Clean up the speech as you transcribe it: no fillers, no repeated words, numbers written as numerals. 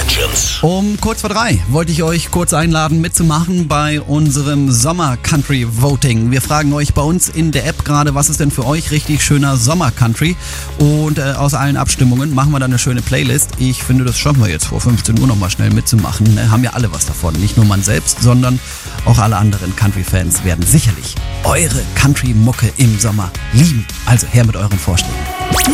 Legends. Um kurz vor 3 wollte ich euch kurz einladen, mitzumachen bei unserem Sommer-Country-Voting. Wir fragen euch bei uns in der App gerade, was ist denn für euch richtig schöner Sommer-Country? Und aus allen Abstimmungen machen wir dann eine schöne Playlist. Ich finde, das schaffen wir jetzt vor 15 Uhr nochmal schnell mitzumachen. Haben ja alle was davon. Nicht nur man selbst, sondern auch alle anderen Country-Fans werden sicherlich eure Country-Mucke im Sommer lieben. Also her mit euren Vorschlägen.